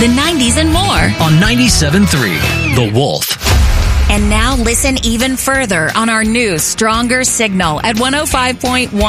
the 90s, and more. On 97.3, The Wolf. And now listen even further on our new Stronger Signal at 105.1.